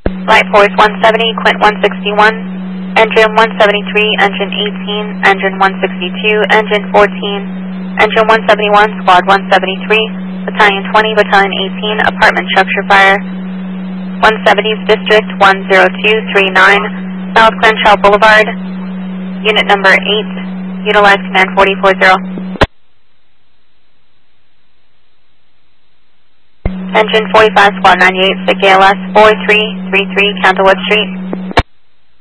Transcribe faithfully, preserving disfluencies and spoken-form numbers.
Light Force one seventy, Quint one sixty-one, Engine one seventy-three, Engine eighteen, Engine one sixty-two, Engine fourteen, Engine one seventy-one, Squad one seventy-three, Battalion twenty, Battalion eighteen, Apartment Structure Fire, one seventies District one zero two three nine, South Crenshaw Boulevard, Unit Number eight, utilize Command forty forty. Engine forty-five, Squad ninety-eight, Sick A L S four three three three, Candlewood Street.